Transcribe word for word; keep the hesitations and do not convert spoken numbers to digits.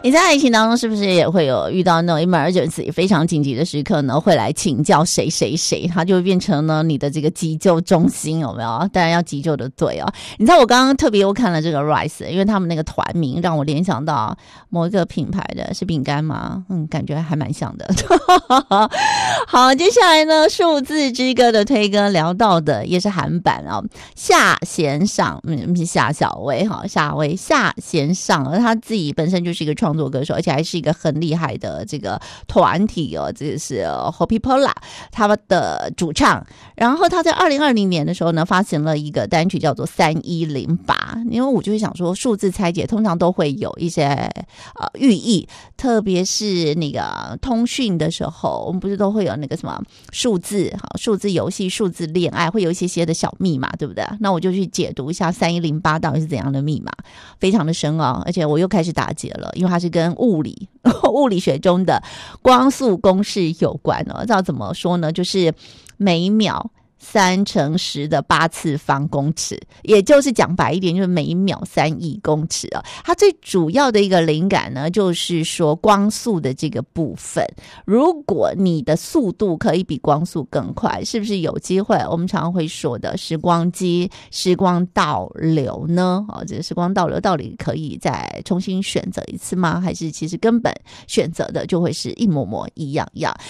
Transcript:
你在爱情当中是不是也会有遇到那种 emergency 非常紧急的时刻呢？会来请教谁谁谁，他就会变成呢你的这个急救中心，有没有？当然要急救的对哦。你知道我刚刚特别又看了这个 Rise， 因为他们那个团名让我联想到某一个品牌的是饼干吗？嗯，感觉还蛮像的。好，接下来呢，数字之歌的推歌聊到的也是韩版哦，夏贤尚，嗯，是夏小薇哈，夏薇夏贤尚，而他自己本身就是一个创作歌手，而且还是一个很厉害的这个团体哦，这个是 Hopi Pola 他们的主唱。然后他在二零二零年的时候呢，发行了一个单曲叫做三一零八，因为我就会想说，数字拆解通常都会有一些呃寓意，特别是那个通讯的时候，我们不是都会有那个什么数字好数字游戏、数字恋爱，会有一些些的小密码，对不对？那我就去解读一下三一零八到底是怎样的密码，非常的深奥，而且我又开始打结了，因为它是跟物理物理学中的光速公式有关哦。知道怎么说呢？就是每秒三乘十的八次方公尺，也就是讲白一点，就是每秒三亿公尺啊。它最主要的一个灵感呢，就是说光速的这个部分，如果你的速度可以比光速更快，是不是有机会？我们常常会说的时光机、时光倒流呢？哦，这个时光倒流到底可以再重新选择一次吗？还是其实根本选择的就会是一模模一样样？